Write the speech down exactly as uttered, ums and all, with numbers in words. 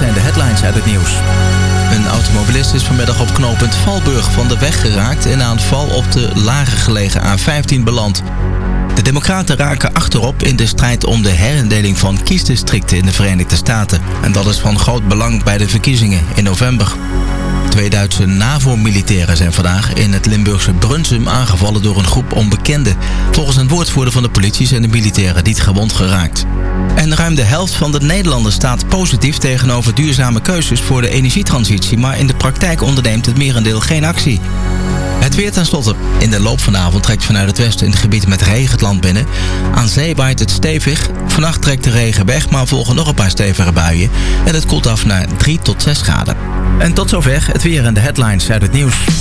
zijn de headlines uit het nieuws. Een automobilist is vanmiddag op knooppunt Valburg van de weg geraakt en aan het val op de lager gelegen A vijftien beland. De Democraten raken achterop in de strijd om de herindeling van kiesdistricten in de Verenigde Staten. En dat is van groot belang bij de verkiezingen in november. Twee Duitse NAVO-militairen zijn vandaag in het Limburgse Brunsum aangevallen door een groep onbekenden. Volgens een woordvoerder van de politie zijn de militairen niet gewond geraakt. En ruim de helft van de Nederlanders staat positief tegenover duurzame keuzes voor de energietransitie, maar in de praktijk onderneemt het merendeel geen actie. Het weer tenslotte. In de loop van de avond trekt vanuit het westen in het gebied met regen het land binnen. Aan zee waait het stevig. Vannacht trekt de regen weg, maar volgen nog een paar stevige buien. En het koelt af naar drie tot zes graden. En tot zover het weer en de headlines uit het nieuws.